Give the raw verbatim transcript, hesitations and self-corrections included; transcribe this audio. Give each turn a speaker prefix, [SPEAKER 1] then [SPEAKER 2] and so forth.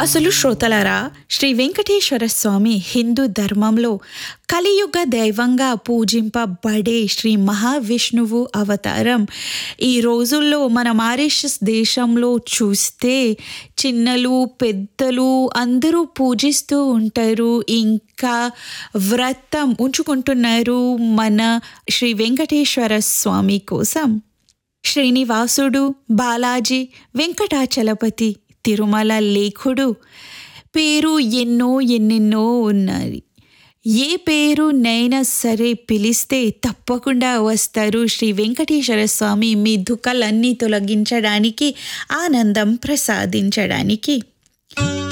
[SPEAKER 1] అసలు శ్రోతలారా, శ్రీ వెంకటేశ్వర స్వామి హిందూ ధర్మంలో కలియుగ దైవంగా పూజింపబడే శ్రీ మహావిష్ణువు అవతారం. ఈ రోజుల్లో మన మారిషస్ దేశంలో చూస్తే చిన్నలు పెద్దలు అందరూ పూజిస్తూ ఉంటారు, ఇంకా వ్రతం ఉంచుకుంటున్నారు మన శ్రీ వెంకటేశ్వర స్వామి కోసం. శ్రీనివాసుడు, బాలాజీ, వెంకటాచలపతి, తిరుమల లేఖుడు పేరు ఎన్నో ఎన్నెన్నో ఉన్నాయి. ఏ పేరునైనా సరే పిలిస్తే తప్పకుండా వస్తారు శ్రీ వెంకటేశ్వర స్వామి మీ దుఃఖాలన్నీ తొలగించడానికి, ఆనందం ప్రసాదించడానికి.